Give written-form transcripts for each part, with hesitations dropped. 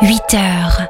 8h.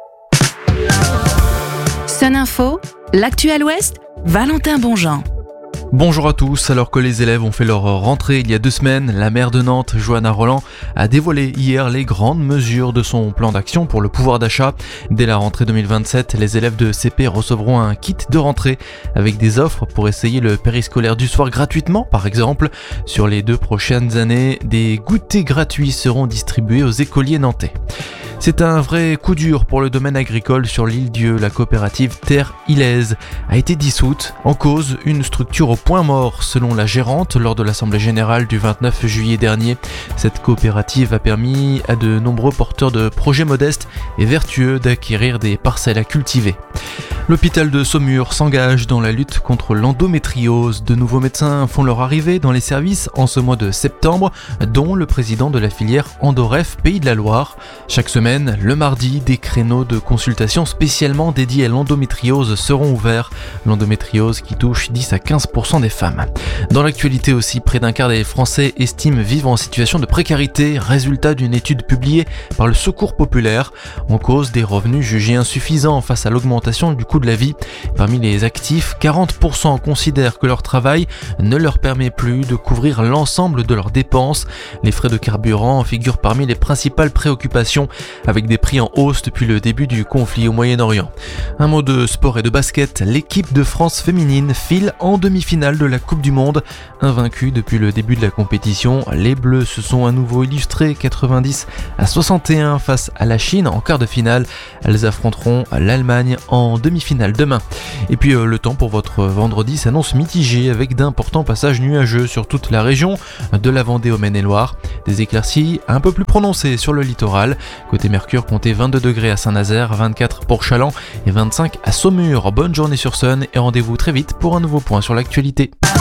Sun Info, l'actu Ouest, Valentin Bonjean. Bonjour à tous, alors que les élèves ont fait leur rentrée il y a 2 semaines, la maire de Nantes, Johanna Rolland, a dévoilé hier les grandes mesures de son plan d'action pour le pouvoir d'achat. Dès la rentrée 2027, les élèves de CP recevront un kit de rentrée avec des offres pour essayer le périscolaire du soir gratuitement, par exemple. Sur les 2 prochaines années, des goûters gratuits seront distribués aux écoliers nantais. C'est un vrai coup dur pour le domaine agricole sur l'île Dieu. La coopérative Terre Ilaise a été dissoute. En cause, une structure au point mort, selon la gérante, lors de l'Assemblée Générale du 29 juillet dernier. Cette coopérative a permis à de nombreux porteurs de projets modestes et vertueux d'acquérir des parcelles à cultiver. L'hôpital de Saumur s'engage dans la lutte contre l'endométriose. De nouveaux médecins font leur arrivée dans les services en ce mois de septembre, dont le président de la filière Endoref Pays de la Loire. Chaque semaine, le mardi, des créneaux de consultation spécialement dédiés à l'endométriose seront ouverts. L'endométriose qui touche 10 à 15% des femmes. Dans l'actualité aussi, près d'un quart des Français estiment vivre en situation de précarité, résultat d'une étude publiée par le Secours populaire. En cause des revenus jugés insuffisants face à l'augmentation du coût de la vie. Parmi les actifs, 40% considèrent que leur travail ne leur permet plus de couvrir l'ensemble de leurs dépenses. Les frais de carburant figurent parmi les principales préoccupations, avec des prix en hausse depuis le début du conflit au Moyen-Orient. Un mot de sport et de basket, l'équipe de France féminine file en demi-finale de la Coupe du Monde. Invaincue depuis le début de la compétition, les Bleus se sont à nouveau illustrés 90-61 face à la Chine en quart de finale. Elles affronteront l'Allemagne en demi-finale demain. Et puis le temps pour votre vendredi s'annonce mitigé avec d'importants passages nuageux sur toute la région, de la Vendée au Maine-et-Loire. Des éclaircies un peu plus prononcées sur le littoral. Côté Mercure, comptez 22 degrés à Saint-Nazaire, 24 pour Challans et 25 à Saumur. Bonne journée sur Sun et rendez-vous très vite pour un nouveau point sur l'actualité.